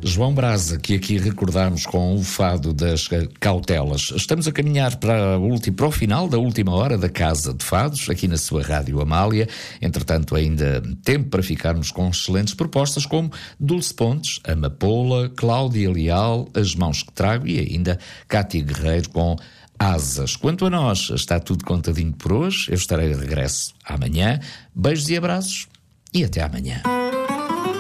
João Brasa, que aqui recordámos com o fado das cautelas. Estamos a caminhar para o final da última hora da Casa de Fados, aqui na sua Rádio Amália. Entretanto, ainda tempo para ficarmos com excelentes propostas como Dulce Pontes, Amapola, Cláudia Leal, As Mãos que Trago e ainda Cátia Guerreiro com Asas. Quanto a nós, está tudo contadinho por hoje. Eu estarei de regresso amanhã. Beijos e abraços e até amanhã.